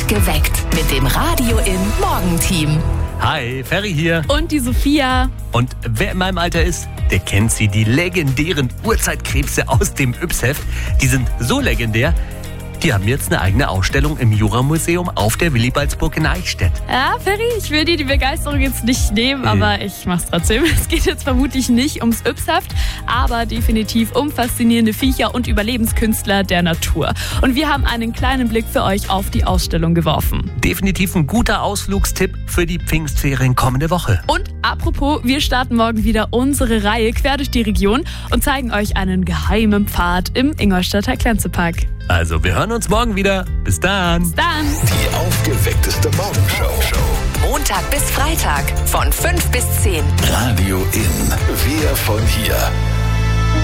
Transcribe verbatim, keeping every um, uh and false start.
Geweckt mit dem Radio im Morgenteam. Hi, Ferry hier. Und die Sophia. Und wer in meinem Alter ist, der kennt sie, die legendären Urzeitkrebse aus dem Yps-Heft. Die sind so legendär, die haben jetzt eine eigene Ausstellung im Jura-Museum auf der Willibaldsburg in Eichstätt. Ja, Ferry, ich will dir die Begeisterung jetzt nicht nehmen, äh. aber ich mach's trotzdem. Es geht jetzt vermutlich nicht ums Yps-Heft, aber definitiv um faszinierende Viecher und Überlebenskünstler der Natur. Und wir haben einen kleinen Blick für euch auf die Ausstellung geworfen. Definitiv ein guter Ausflugstipp für die Pfingstferien kommende Woche. Und apropos, wir starten morgen wieder unsere Reihe quer durch die Region und zeigen euch einen geheimen Pfad im Ingolstadter Grenzepark. Also, wir hören uns morgen wieder. Bis dann. Bis dann. Die aufgeweckteste Morgenshow. Montag bis Freitag von fünf bis zehn. Radio in. Wir von hier.